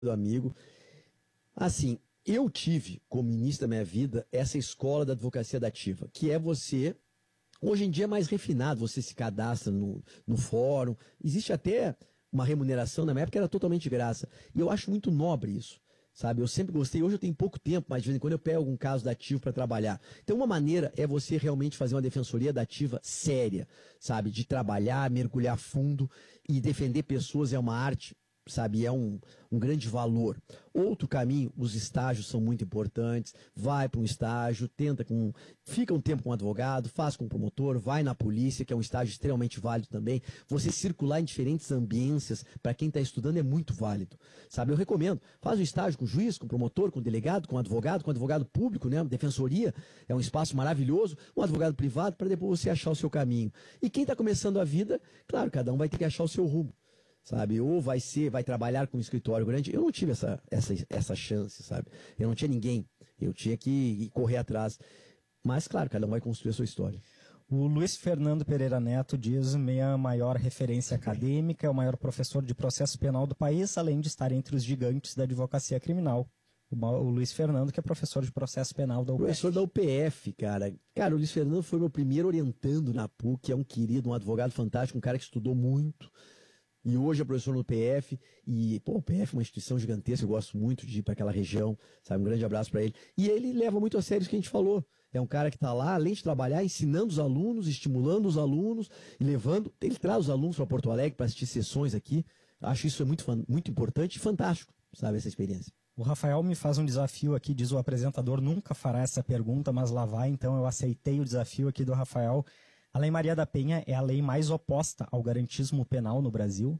amigo. Assim, eu tive, como início da minha vida, essa escola da advocacia dativa, que é você, hoje em dia é mais refinado, você se cadastra no fórum, existe até uma remuneração, na minha época era totalmente de graça, e eu acho muito nobre isso. Sabe, eu sempre gostei, hoje eu tenho pouco tempo, mas de vez em quando eu pego algum caso dativo para trabalhar. Então uma maneira é você realmente fazer uma defensoria dativa séria, sabe, de trabalhar, mergulhar fundo e defender pessoas é uma arte, sabe, é um grande valor. Outro caminho, os estágios são muito importantes, vai para um estágio, fica um tempo com um advogado, faz com um promotor, vai na polícia, que é um estágio extremamente válido também. Você circular em diferentes ambiências, para quem está estudando, é muito válido, sabe, eu recomendo, faz um estágio com juiz, com promotor, com delegado, com advogado público, né, defensoria, é um espaço maravilhoso, um advogado privado, para depois você achar o seu caminho. E quem está começando a vida, claro, cada um vai ter que achar o seu rumo. Sabe, ou vai trabalhar com um escritório grande. Eu não tive essa chance, sabe, eu não tinha ninguém, eu tinha que correr atrás, mas claro, cada um vai construir a sua história. O Luiz Fernando Pereira Neto diz: minha maior referência acadêmica, é o maior professor de processo penal do país, além de estar entre os gigantes da advocacia criminal. O Luiz Fernando, que é professor de processo penal da UPF. Professor da UPF, cara. Cara, o Luiz Fernando foi meu primeiro orientando na PUC, é um querido, um advogado fantástico, um cara que estudou muito. E hoje é professor no PF, e, pô, o PF é uma instituição gigantesca, eu gosto muito de ir para aquela região, sabe, um grande abraço para ele. E ele leva muito a sério isso que a gente falou. É um cara que está lá, além de trabalhar, ensinando os alunos, estimulando os alunos, e levando, ele traz os alunos para Porto Alegre para assistir sessões aqui. Acho isso muito importante e fantástico, sabe, essa experiência. O Rafael me faz um desafio aqui, diz: o apresentador nunca fará essa pergunta, mas lá vai, então eu aceitei o desafio aqui do Rafael. A Lei Maria da Penha é a lei mais oposta ao garantismo penal no Brasil?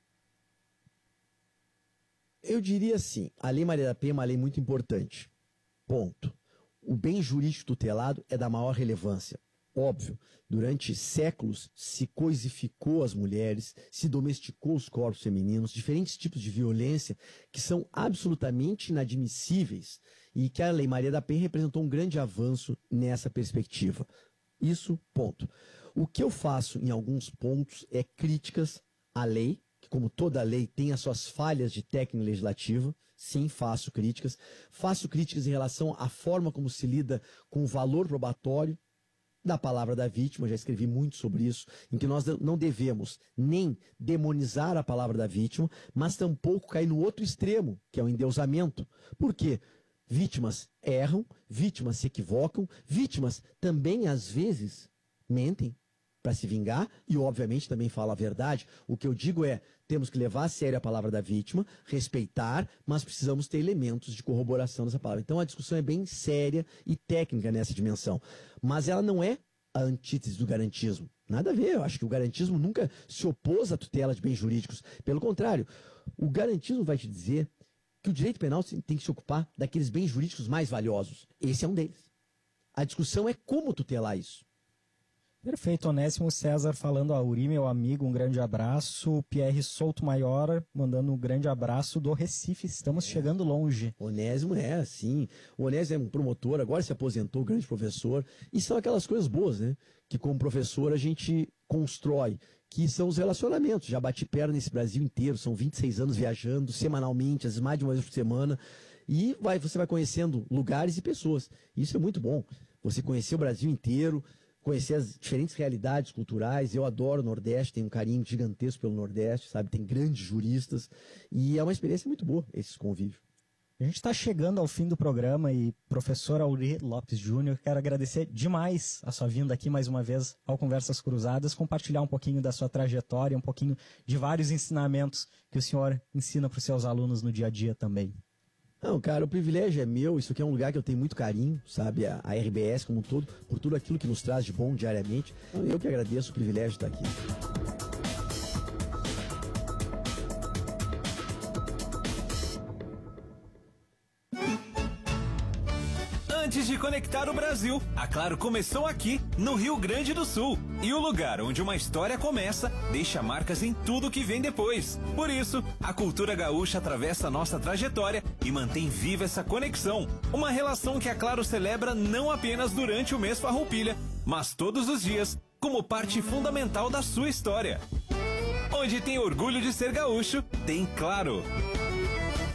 Eu diria assim, a Lei Maria da Penha é uma lei muito importante. Ponto. O bem jurídico tutelado é da maior relevância. Óbvio, durante séculos se coisificou as mulheres, se domesticou os corpos femininos, diferentes tipos de violência que são absolutamente inadmissíveis e que a Lei Maria da Penha representou um grande avanço nessa perspectiva. Isso, ponto. O que eu faço em alguns pontos é críticas à lei, que como toda lei tem as suas falhas de técnica legislativa. Sim, faço críticas. Faço críticas em relação à forma como se lida com o valor probatório da palavra da vítima, já escrevi muito sobre isso, em que nós não devemos nem demonizar a palavra da vítima, mas tampouco cair no outro extremo, que é o endeusamento. Por quê? Vítimas erram, vítimas se equivocam, vítimas também às vezes mentem para se vingar e obviamente também falam a verdade. O que eu digo é, temos que levar a sério a palavra da vítima, respeitar, mas precisamos ter elementos de corroboração dessa palavra. Então a discussão é bem séria e técnica nessa dimensão, mas ela não é a antítese do garantismo. Nada a ver, eu acho que o garantismo nunca se opôs à tutela de bens jurídicos. Pelo contrário, o garantismo vai te dizer que o direito penal tem que se ocupar daqueles bens jurídicos mais valiosos. Esse é um deles. A discussão é como tutelar isso. Perfeito, Onésimo César falando: a Uri, meu amigo, um grande abraço. Pierre Souto Maior mandando um grande abraço do Recife, estamos chegando longe. Onésimo sim. O Onésimo é um promotor, agora se aposentou, grande professor. E são aquelas coisas boas, né? Que como professor a gente constrói, que são os relacionamentos. Já bati perna nesse Brasil inteiro, são 26 anos viajando semanalmente, às vezes mais de uma vez por semana, e você vai conhecendo lugares e pessoas. Isso é muito bom. Você conhecer o Brasil inteiro, conhecer as diferentes realidades culturais. Eu adoro o Nordeste, tenho um carinho gigantesco pelo Nordeste, sabe? Tem grandes juristas, e é uma experiência muito boa esse convívio. A gente está chegando ao fim do programa e, professor Auri Lopes Júnior, quero agradecer demais a sua vinda aqui mais uma vez ao Conversas Cruzadas, compartilhar um pouquinho da sua trajetória, um pouquinho de vários ensinamentos que o senhor ensina para os seus alunos no dia a dia também. Não, cara, o privilégio é meu, isso aqui é um lugar que eu tenho muito carinho, sabe, a RBS como um todo, por tudo aquilo que nos traz de bom diariamente. Então, eu que agradeço o privilégio de estar aqui. Antes de conectar o Brasil, a Claro começou aqui, no Rio Grande do Sul. E o lugar onde uma história começa, deixa marcas em tudo que vem depois. Por isso, a cultura gaúcha atravessa a nossa trajetória e mantém viva essa conexão. Uma relação que a Claro celebra não apenas durante o mês Farroupilha, mas todos os dias, como parte fundamental da sua história. Onde tem orgulho de ser gaúcho, tem Claro.